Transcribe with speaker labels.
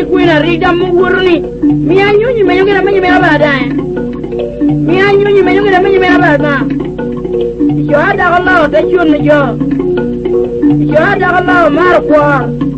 Speaker 1: kuina rida mugurni mi anyunyi menyongera menyi mera badaya mi anyunyi menyongera menyi mera badna yo ada Allah ta chun jo yo ada Allah mar kwa